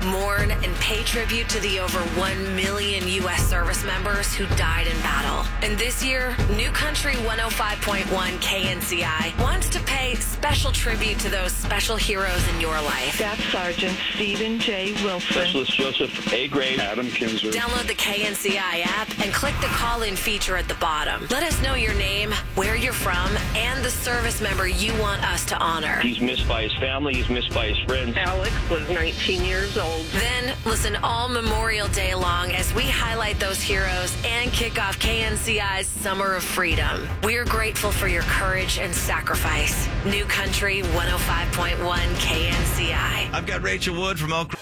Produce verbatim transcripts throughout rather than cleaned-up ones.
mourn, and pay tribute to the over one million U S service members who died in battle. And this year, New Country one oh five point one K N C I wants to pay special tribute to those special heroes in your life. Staff Sergeant Stephen J. Wilson. Specialist Joseph A. Gray. Adam Kinzer. Download the K N C I app and click the call-in feature at the bottom. Let us know your name, where you're from, and the service member you want us to honor. He's missed by his family. He's missed by his friends. Alex was nineteen years old. Then listen all Memorial Day long as we highlight those heroes and kick off K N C I's Summer of Freedom. We're grateful for your courage and sacrifice. New Country one oh five point one K N C I. I've got Rachel Wood from Oak.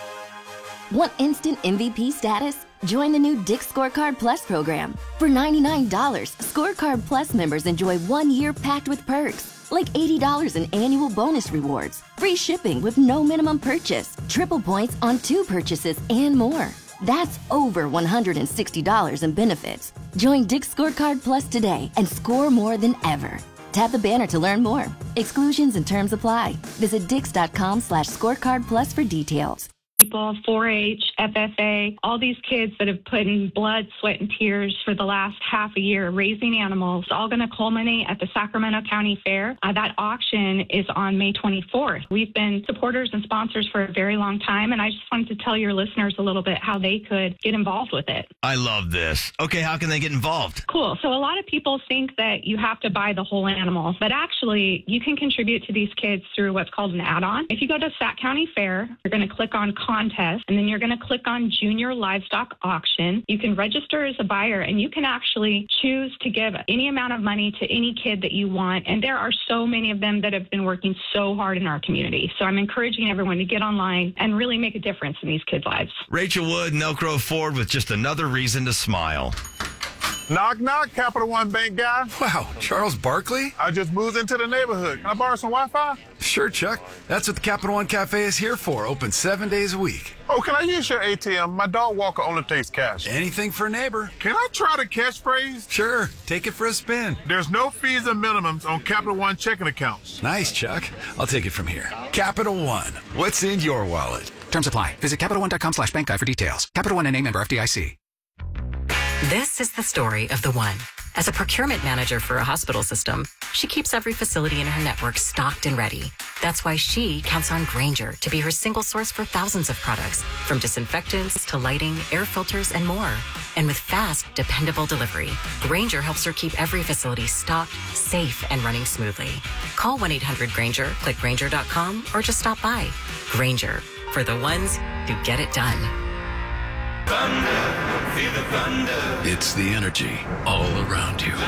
Want instant M V P status? Join the new Dick's Scorecard Plus program. For ninety-nine dollars, Scorecard Plus members enjoy one year packed with perks, like eighty dollars in annual bonus rewards, free shipping with no minimum purchase, triple points on two purchases, and more. That's over one hundred sixty dollars in benefits. Join Dick's Scorecard Plus today and score more than ever. Tap the banner to learn more. Exclusions and terms apply. Visit dix.com slash scorecard plus for details. People, four H, F F A, all these kids that have put in blood, sweat, and tears for the last half a year raising animals, all going to culminate at the Sacramento County Fair. Uh, that auction is on May twenty-fourth. We've been supporters and sponsors for a very long time, and I just wanted to tell your listeners a little bit how they could get involved with it. I love this. Okay, how can they get involved? Cool. So a lot of people think that you have to buy the whole animal, but actually you can contribute to these kids through what's called an add-on. If you go to Sac County Fair, you're going to click on contest, and then you're going to click on junior livestock auction. You can register as a buyer, and you can actually choose to give any amount of money to any kid that you want. And there are so many of them that have been working so hard in our community. So I'm encouraging everyone to get online and really make a difference in these kids' lives. Rachel Wood and Elk Grove Ford with just another reason to smile. Knock, knock, Capital One Bank guy. Wow, Charles Barkley? I just moved into the neighborhood. Can I borrow some Wi-Fi? Sure, Chuck. That's what the Capital One Cafe is here for, open seven days a week. Oh, can I use your A T M? My dog walker only takes cash. Anything for a neighbor. Can I try the catchphrase? Sure, take it for a spin. There's no fees and minimums on Capital One checking accounts. Nice, Chuck. I'll take it from here. Capital One. What's in your wallet? Terms apply. Visit CapitalOne.com slash bank guide for details. Capital One N A member F D I C. This is the story of the one. As a procurement manager for a hospital system, she keeps every facility in her network stocked and ready. That's why she counts on Grainger to be her single source for thousands of products, from disinfectants to lighting, air filters, and more. And with fast, dependable delivery, Grainger helps her keep every facility stocked, safe, and running smoothly. Call one eight hundred Grainger, click Grainger dot com, or just stop by. Grainger, for the ones who get it done. Thunder, feel the thunder. It's the energy all around you.